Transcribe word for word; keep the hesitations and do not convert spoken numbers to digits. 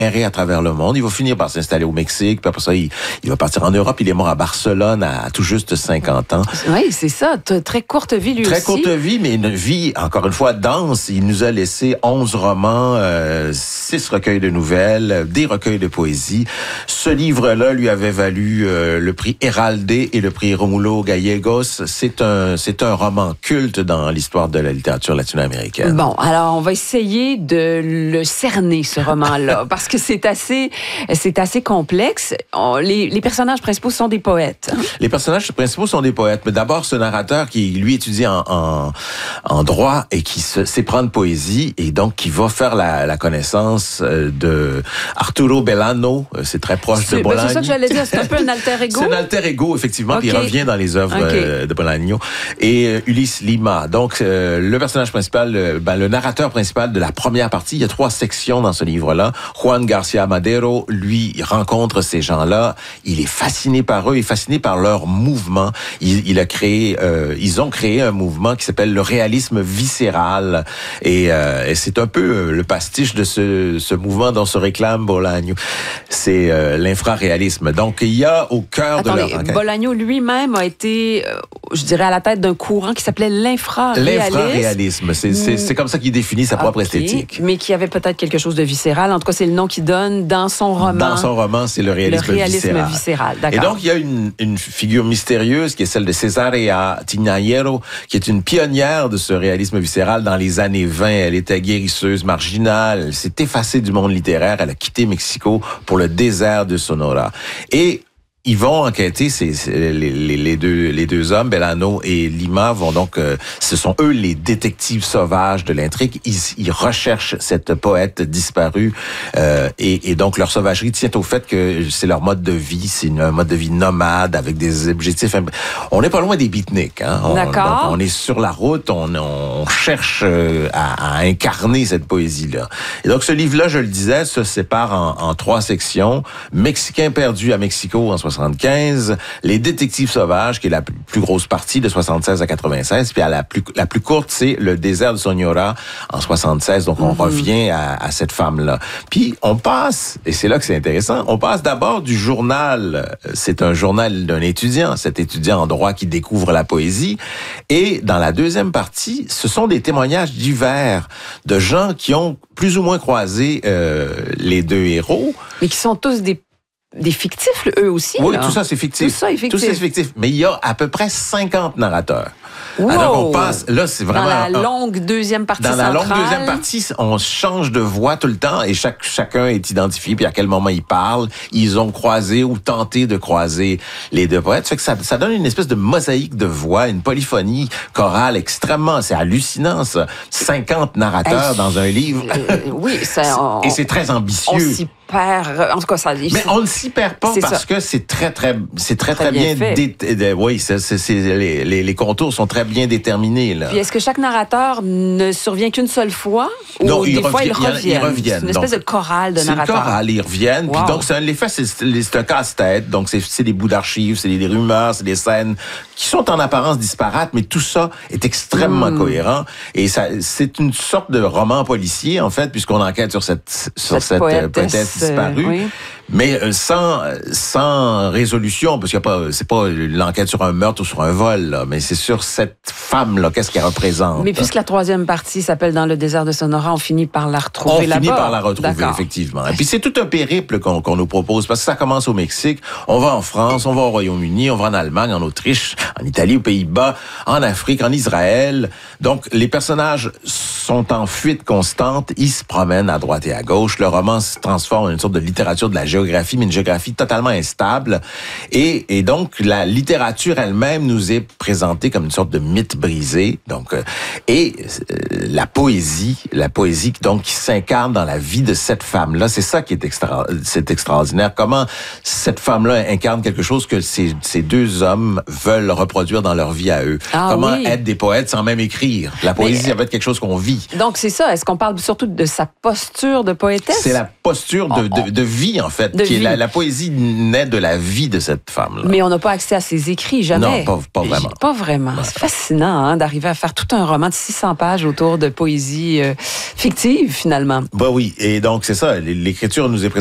errer à travers le monde. Il va finir par s'installer au Mexique, puis après ça, il, il va partir en Europe. Il est mort à Barcelone à, à tout juste cinquante ans. Oui, c'est ça. Très courte vie, lui Très aussi. Très courte vie, mais une vie, encore une fois, dense. Il nous a laissé onze romans, euh, six recueils de nouvelles, des recueils de poésie. Ce livre-là lui avait valu euh, le prix Heralde et le prix Romulo Gallegos. C'est un, c'est un roman culte dans l'histoire de la littérature latino-américaine. Bon, alors on va essayer de le cerner, ce roman-là, parce que c'est assez, c'est assez complexe. On, les, les personnages principaux sont des poètes. Les personnages principaux sont des poètes, mais d'abord ce narrateur qui, lui, étudie en, en, en droit et qui se, s'éprend de poésie et donc qui va faire la, la connaissance de Arturo Belano. C'est très proche c'est, de ben Bolaño. C'est ça que j'allais dire, c'est un peu un alter ego. C'est un alter ego, effectivement, okay. puis il revient dans les œuvres okay. de Bolaño. Et euh, Ulysse Lima. Donc, euh, le personnage principal, euh, ben, le narrateur principal de la première partie, il y a trois sections dans ce livre-là. Juan García Madero, lui, il rencontre ces gens-là. Il est fasciné par eux, il est fasciné par leur mouvement. Il, il a créé, euh, ils ont créé un mouvement qui s'appelle le réalisme viscéral. Et, euh, et c'est un peu euh, le pastiche de ce, ce mouvement dont se réclame Bolaño. C'est euh, l'infraréalisme. Donc, il y a au cœur Attendez, de leur enquête. Bolaño lui-même a été, euh, je dirais, à la tête d'un courant qui s'appelait l'infraréalisme. L'infraréalisme, c'est, c'est, c'est comme ça qu'il définit sa propre okay. esthétique. Mais qui avait peut-être quelque chose de viscéral. En tout cas, c'est le nom qu'il donne dans son roman. Dans son roman, c'est le réalisme, le réalisme viscéral. viscéral. D'accord. Et donc, il y a une, une figure mystérieuse qui est celle de Cesarea Tinayero, qui est une pionnière de ce réalisme viscéral dans les années vingt. Elle était guérisseuse marginale, elle s'est effacée du monde littéraire, elle a quitté Mexico pour le désert de Sonora. Et ils vont enquêter, c'est, c'est les, les, les deux les deux hommes, Belano et Lima, vont donc, euh, ce sont eux les détectives sauvages de l'intrigue. Ils, ils recherchent cette poète disparue euh, et, et donc leur sauvagerie tient au fait que c'est leur mode de vie, c'est un mode de vie nomade avec des objectifs. On n'est pas loin des beatniks, hein. On, D'accord. Donc on est sur la route, on, on cherche à, à incarner cette poésie-là. Et donc ce livre-là, je le disais, se sépare en, en trois sections. Mexicain perdu à Mexico en soixante-quinze, Les détectives sauvages, qui est la plus grosse partie de soixante-seize à quatre-vingt-seize, puis à la plus la plus courte, c'est Le désert de Sonora en soixante-seize. Donc on mm-hmm. revient à, à cette femme-là. Puis on passe, et c'est là que c'est intéressant, on passe d'abord du journal. C'est un journal d'un étudiant, cet étudiant en droit qui découvre la poésie. Et dans la deuxième partie, ce sont des témoignages divers de gens qui ont plus ou moins croisé euh, les deux héros. Mais qui sont tous des Des fictifs, eux aussi. Oui, là. tout ça, c'est fictif. Tout ça est fictif. Tout ça, c'est fictif. Mais il y a à peu près cinquante narrateurs. Wow. Alors, on passe, là, c'est vraiment... Dans la longue deuxième partie Dans centrale. la longue deuxième partie, on change de voix tout le temps et chaque, chacun est identifié, puis à quel moment ils parlent. Ils ont croisé ou tenté de croiser les deux poètes. Fait que ça, ça donne une espèce de mosaïque de voix, une polyphonie chorale extrêmement... C'est hallucinant, ça. cinquante narrateurs hey, dans un livre. Euh, oui, ça... On, et c'est très ambitieux. On s'y perd. En tout cas, ça... Mais on ne s'y perd pas parce ça. que c'est très, très... C'est très, très, très bien... bien dé... dé... Oui, c'est, c'est, c'est, les, les, les contours sont très bien déterminés, là. Puis est-ce que chaque narrateur ne survient qu'une seule fois? Ou non, des ils fois, reviennent, ils reviennent? Ils reviennent. C'est une espèce donc, de chorale de narrateurs. C'est une chorale, ils reviennent. Wow. Puis donc, c'est un, les faits, c'est, c'est un casse-tête. Donc, c'est, c'est des bouts d'archives, c'est des, des rumeurs, c'est des scènes qui sont en apparence disparates, mais tout ça est extrêmement mmh. cohérent. Et ça, c'est une sorte de roman policier, en fait, puisqu'on enquête sur cette, sur cette, cette poétesse, poétesse disparue. Euh, oui. Mais sans sans résolution, parce qu'il y a pas, c'est pas l'enquête sur un meurtre ou sur un vol, là, mais c'est sur cette femme-là, qu'est-ce qu'elle représente. Mais puisque la troisième partie s'appelle Dans le désert de Sonora, on finit par la retrouver on là-bas. On finit par la retrouver, D'accord. effectivement. Et puis c'est tout un périple qu'on, qu'on nous propose, parce que ça commence au Mexique, on va en France, on va au Royaume-Uni, on va en Allemagne, en Autriche, en Italie, aux Pays-Bas, en Afrique, en Israël. Donc les personnages sont en fuite constante, ils se promènent à droite et à gauche. Le roman se transforme en une sorte de littérature de la géographie, mais une géographie totalement instable. Et, et donc, la littérature elle-même nous est présentée comme une sorte de mythe brisé. Donc, euh, et euh, la poésie, la poésie donc qui s'incarne dans la vie de cette femme-là, c'est ça qui est, extra, c'est extraordinaire. Comment cette femme-là incarne quelque chose que ces, ces deux hommes veulent reproduire dans leur vie à eux. Ah, Comment oui. être des poètes sans même écrire. La poésie, ça va être quelque chose qu'on vit. Donc, c'est ça. Est-ce qu'on parle surtout de sa posture de poétesse? C'est la posture de, on, de, de vie, en fait. fait. De Qui est vie. la, la poésie naît de la vie de cette femme-là. Mais on n'a pas accès à ses écrits, jamais. Non, pas, pas vraiment. Pas vraiment. C'est fascinant hein, d'arriver à faire tout un roman de six cents pages autour de poésie euh, fictive, finalement. Bah oui, et donc c'est ça, l'écriture nous est